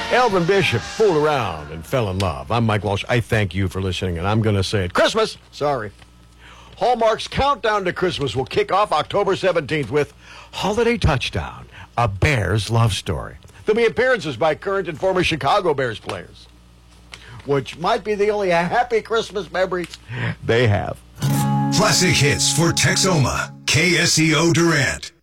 Elvin Bishop fooled around and fell in love. I'm Mike Walsh. I thank you for listening, and I'm going to say it. Christmas! Sorry. Hallmark's Countdown to Christmas will kick off October 17th with Holiday Touchdown, a Bears love story. There'll be appearances by current and former Chicago Bears players, which might be the only happy Christmas memories they have. Classic hits for Texoma, KSEO Durant.